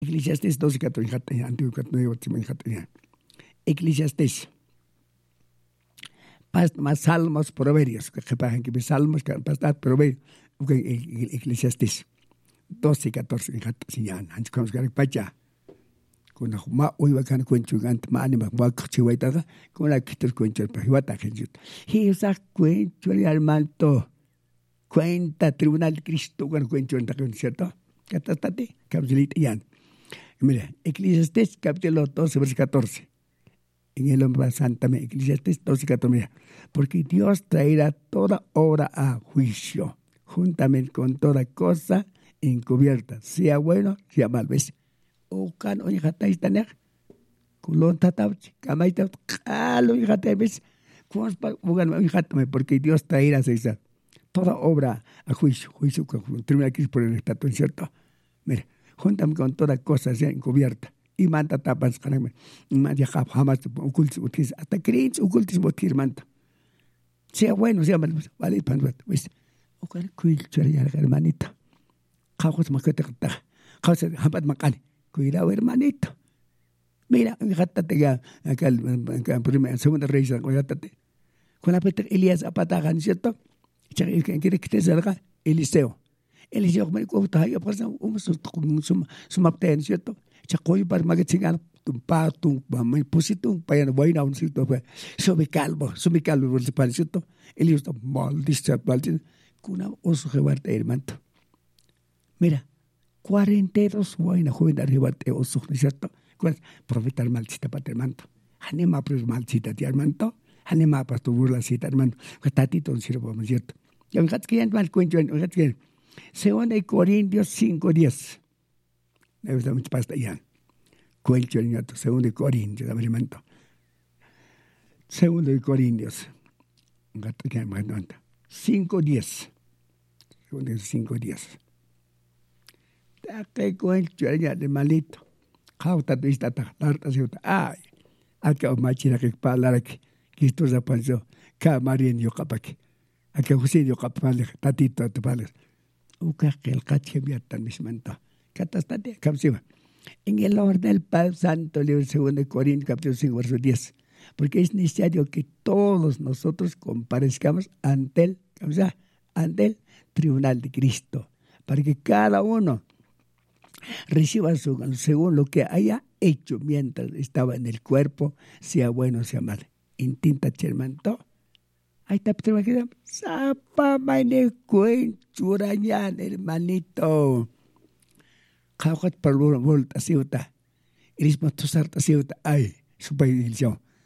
Eclesiastés 12:14, antiguo 14, Eclesiastés. Más salmos, proverbios, que pagan que salmos, que pastar proverbios, Eclesiastés 12:14, antes como que pacha, con la hoy va a can cuencho gant manima va chihuahua con la quitar cuencho para hiwata genjut. He usa cuencho al manto. Cuenta Tribunal de Cristo con cuencho en taquín, ¿cierto? Catastate, capsulita yan. Mira, Eclesiastés capítulo 12, verso 14. En el hombre santa, Eclesiastés 12, 14. Mira, porque Dios traerá toda obra a juicio, juntamente con toda cosa encubierta, sea bueno, sea mal. ¿Ves? O can oye hatai taner, culón tatauch, camaita, calo y hatai, ¿ves? Porque Dios traerá esa toda obra a juicio con tribunal de Cristo por el estatua, ¿cierto? Mira, juntamente con toda cosa sea encubierta. Y manta tapas, jamás ocultis, hasta crees ocultis motir manta. Sea bueno, sea malo, vale, ¿ves? O que cuil chorrear, hermanita. Cajos maqueta, cajos jabat macane. Cuidado, hermanito. Mira, játate ya, acá en primera, segunda reyes, játate. Con la peta Elías apatagan, ¿cierto? Quiere que te salga Eliseo. Eliseo, me cuesta, yo pasa, sumapten, ¿cierto? Chacoy para magazingar, tum, me pusito un payan, voy a un sitio, sube calvo, por el pan, ¿cierto? Elías está maldito, con oso jebarte, hermano. Mira. 42 buena joven arriba de oso, ¿cierto? Profeta malcita para hermano. Hanema pues malcita de hermano. Hanema para tu burla cita hermano. Tatito un sirvo, ¿cierto? Ya me que ya mal cuento, Segunda de Corintios 5:10. Me gusta mucho pasta ya. Cuento el ñato, Segunda de Corintios, hermano. Segunda de Corintios. 5:10. Segunda de 5:10. Que cuento ya de malito. Jauta de esta tarta ciudad. Ay, acá machina que para que esto se pasó. Camarín yo capaki. Acá José yo capale, tatito te pales. Uca que el caché me atan mis mantos. Catastate, capsiva. En el orden del Padre Santo, libro 2 de Corintios, capítulo 5, verso 10. Porque es necesario que todos nosotros comparezcamos ante el tribunal de Cristo. Para que cada uno reciba según lo que haya hecho mientras estaba en el cuerpo, sea bueno o sea malo. Intinta chermanto. Ahí está, Zapa maine cuenchurañan, hermanito. Cajuat por volta ciuta. Iris matosarta ciuta. Ay, su país.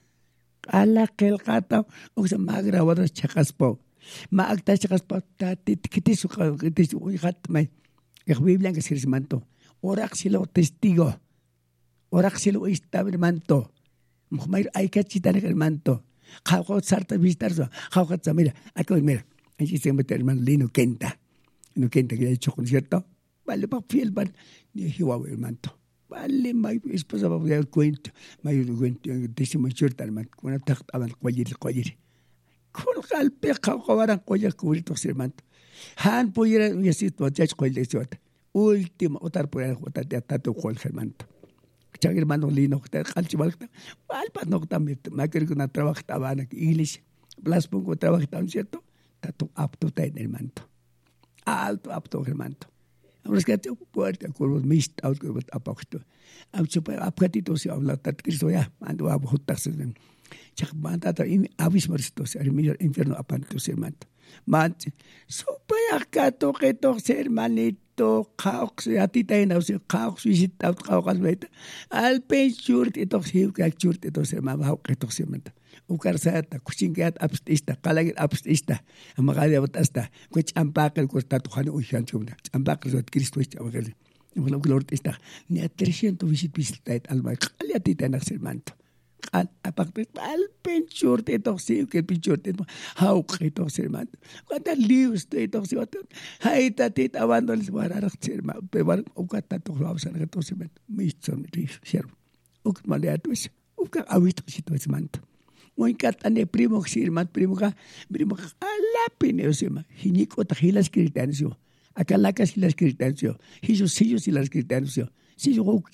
Ala que el gato, o sea, más grabado chacaspo. Más acta chacaspo, que te su hat, me. La Biblia que se manto. Oraxilo testigo. Oraxilo está hermanto. Mujer, hay que chitar el manto. Jaujo sarta vistarzo. Jaujo mira, aquí mira. Allí se mete hermano Lino Kenta. Lino Kenta que ha hecho concierto. Vale, para fiel, van. Ni hiwao el manto. Vale, my esposa va a dar cuento. My cuento, décimo short, hermano. Con una tacta, van, cualquier. Con galpe, jaujo, varan, cualquier cubritos, hermano. Han, pudiera, y así, tu achach, cualquier short. Último, otra por el J de Atato Juan Germanto. Chag hermano Lino, Calchibalta, Alpas no también, me creo que una trabajaba en English, Blas Pongo trabajaba, ¿cierto? Tato apto en el manto. Alto apto Germanto. Ahora es que te puerta con los mist out con aposto. Apatito se habla, Cristo ya, ando a botas. Chag mandata in avismaritos, el infierno apantos hermanto. Manche, supe acá toque hermanito, caos, a ti te na usted caos, visita caos, vete. Al penchurt, entonces, que churt, entonces, mamá, que entonces, ukarsata, kuchingat abstista, kalagit abstista, amagadi abtasta, kuch ampakal kusta tuhan uyan chumna, ampakal zat Cristo es abagal. Yung Lord está, ni a 300 visitas alma, kali a ti te na sermanto. Al penchur te toxi que pinchur te how que toxi hermano cuántas libros te toxi hay tatit abando les bararak hermano pero ukata to vamos a que toxi me son ris siervo uk maleatus uk awito sito hermano muy catane primo hermano primo ala pine sema hiniko ta hilas cristianismo acá la casi las cristianismo hijo sillos y las cristianismo si yo